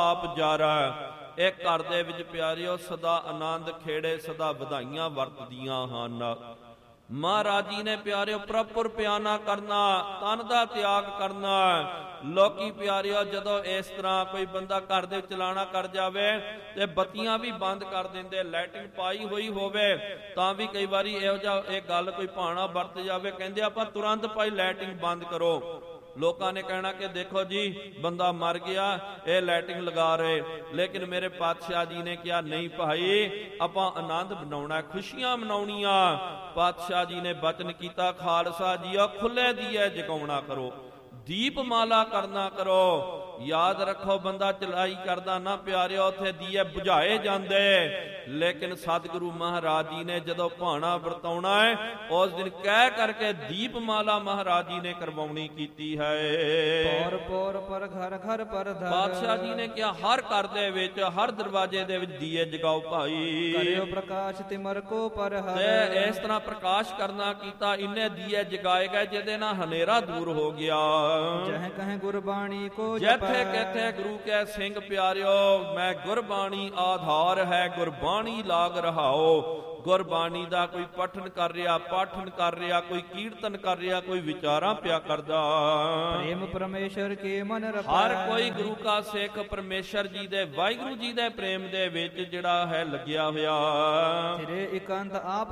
ਆਪ ਜਾਰੈ। ਇਹ ਘਰ ਦੇ ਵਿੱਚ ਪਿਆਰਿਓ ਸਦਾ ਆਨੰਦ ਖੇੜੇ, ਸਦਾ ਵਧਾਈਆਂ ਵਰਤਦੀਆਂ ਹਨ। ਮਹਾਰਾਜ ਜੀ ਨੇ ਪਿਆਰਿਓ ਪ੍ਰਭੁਰ ਪਿਆਨਾ ਕਰਨਾ, ਤਨ ਦਾ ਤਿਆਗ ਕਰਨਾ। ਲੋਕੀ ਪਿਆਰਿਓ ਜਦੋਂ ਇਸ ਤਰ੍ਹਾਂ ਕੋਈ ਬੰਦਾ ਘਰ ਦੇ ਚਲਾਣਾ ਕਰ ਜਾਵੇ ਤੇ ਬੱਤੀਆਂ ਵੀ ਬੰਦ ਕਰ ਦਿੰਦੇ, ਲਾਈਟਿੰਗ ਪਾਈ ਹੋਈ ਹੋਵੇ ਤਾਂ ਵੀ ਕਈ ਵਾਰੀ ਇਹੋ ਜਿਹਾ ਇਹ ਗੱਲ ਕੋਈ ਭਾਣਾ ਵਰਤ ਜਾਵੇ, ਕਹਿੰਦੇ ਆਪਾਂ ਤੁਰੰਤ ਭਾਈ ਲਾਈਟਿੰਗ ਬੰਦ ਕਰੋ। ਲੋਕਾਂ ਨੇ ਕਹਿਣਾ ਕਿ ਦੇਖੋ ਜੀ ਬੰਦਾ ਮਰ ਗਿਆ, ਇਹ ਲਾਈਟਿੰਗ ਲਗਾ ਰਹੇ। ਲੇਕਿਨ ਮੇਰੇ ਪਾਤਸ਼ਾਹ ਜੀ ਨੇ ਕਿਹਾ ਨਹੀਂ ਭਾਈ, ਆਪਾਂ ਆਨੰਦ ਮਨਾਉਣਾ, ਖੁਸ਼ੀਆਂ ਮਨਾਉਣੀਆਂ। ਪਾਤਸ਼ਾਹ ਜੀ ਨੇ ਬਚਨ ਕੀਤਾ, ਖਾਲਸਾ ਜੀਓ ਖੁੱਲੇ ਦੀਏ ਜਗਾਉਣਾ ਕਰੋ, ਦੀਪਮਾਲਾ ਕਰਨਾ ਕਰੋ। ਯਾਦ ਰੱਖੋ ਬੰਦਾ ਚਲਾਈ ਕਰਦਾ ਨਾ ਪਿਆਰਿਓ ਉੱਥੇ ਦੀਏ ਬੁਝਾਏ ਜਾਂਦੇ। ਲੇਕਿਨ ਸਤਿਗੁਰੂ ਮਹਾਰਾਜ ਜੀ ਨੇ ਜਦੋਂ ਭਾਣਾ ਵਰਤਾਉਣਾ ਹੈ ਉਸ ਦਿਨ ਕਹਿ ਕਰਕੇ ਦੀਪਮਾਲਾ ਮਹਾਰਾਜ ਜੀ ਨੇ ਕਰਵਾਉਣੀ ਕੀਤੀ ਹੈ। ਪੌਰ ਪੌਰ ਪਰ ਘਰ ਘਰ ਪਰ ਧਰ। ਪਾਤਸ਼ਾਹ ਜੀ ਨੇ ਕਿਹਾ ਹਰ ਘਰ ਦੇ ਵਿੱਚ, ਹਰ ਦਰਵਾਜ਼ੇ ਦੇ ਵਿੱਚ ਦੀਏ ਜਗਾਓ ਭਾਈ। ਕਰਿਓ ਪ੍ਰਕਾਸ਼ ਤਿਮਰ ਕੋ ਪਰ ਹਰ। ਤੇ ਇਸ ਤਰ੍ਹਾਂ ਪ੍ਰਕਾਸ਼ ਕਰਨਾ ਕੀਤਾ, ਇੰਨੇ ਦੀਏ ਜਗਾਏ ਗਏ ਜਿਹਦੇ ਨਾਲ ਹਨੇਰਾ ਦੂਰ ਹੋ ਗਿਆ। ਜਹ ਕਹੇ ਗੁਰਬਾਣੀ ਕੋ ਜਿੱਥੇ ਕਿਥੇ ਗੁਰੂ ਕੈ ਸਿੰਘ ਪਿਆਰਿਓ, ਮੈਂ ਗੁਰਬਾਣੀ ਆਧਾਰ ਹੈ, ਗੁਰਬਾਣੀ ਲਾਗ ਰਹਾਓ। ਗੁਰਬਾਣੀ ਦਾ ਕੋਈ ਪਠਨ ਕਰ ਰਿਹਾ, ਪਾਠਨ ਕਰ ਰਿਹਾ, ਕੋਈ ਕੀਰਤਨ ਕਰ ਰਿਹਾ, ਕੋਈ ਵਿਚਾਰਾਂ ਪਿਆ ਕਰਦਾ। ਪ੍ਰੇਮ ਪਰਮੇਸ਼ਰ ਕੇ ਮਨ ਰਖੈ। ਹਰ ਕੋਈ ਗੁਰੂ ਕਾ ਸਿੱਖ ਪਰਮੇਸ਼ਰ ਜੀ ਦੇ, ਵਾਹਿਗੁਰੂ ਜੀ ਦੇ ਪ੍ਰੇਮ ਦੇ ਵਿੱਚ ਜਿਹੜਾ ਹੈ ਲੱਗਿਆ ਹੋਇਆ। ਤੇਰੇ ਇਕੰਤ ਆਪ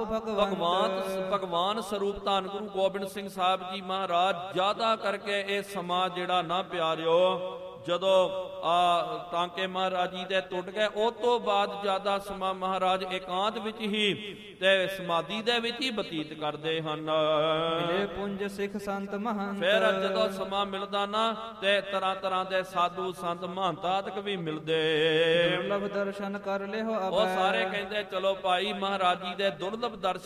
ਭਗਵਾਨ ਸਰੂਪ ਧੰਨ ਗੁਰੂ ਗੋਬਿੰਦ ਸਿੰਘ ਸਾਹਿਬ ਜੀ ਮਹਾਰਾਜ ਜ਼ਿਆਦਾ ਕਰਕੇ ਇਹ ਸਮਾਂ ਜਿਹੜਾ ਨਾ ਪਿਆਰਿਓ, ਜਦੋਂ ਟਾਂਕੇ ਮਹਾਰਾਜ ਜੀ ਦੇ ਟੁੱਟ ਗਏ ਉਸ ਤੋਂ ਬਾਅਦ ਜ਼ਿਆਦਾ ਸਮਾਂ ਮਹਾਰਾਜ ਇਕਾਂਤ ਵਿੱਚ ਹੀ ਤੇ ਸਮਾਧੀ ਦੇ ਵਿੱਚ ਹੀ ਬਤੀਤ ਕਰਦੇ ਹਨ। ਮਿਲੇ ਪੁੰਜ ਸਿੱਖ ਸੰਤ ਮਹੰਤ। ਫਿਰ ਜਦੋਂ ਸਮਾਂ ਮਿਲਦਾ ਨਾ ਤੇ ਤਰ੍ਹਾਂ ਤਰ੍ਹਾਂ ਦੇ ਸਾਧੂ ਸੰਤ ਮਹੰਤਾਤਕ ਵੀ ਮਿਲਦੇ। ਦੁਰਲਭ ਦਰਸ਼ਨ ਕਰ ਲਿਓ ਉਹ ਸਾਰੇ ਕਹਿੰਦੇ ਚਲੋ ਭਾਈ ਮਹਾਰਾਜ ਜੀ ਦੇ ਦੁਰਲਭ ਦਰਸ਼ਨ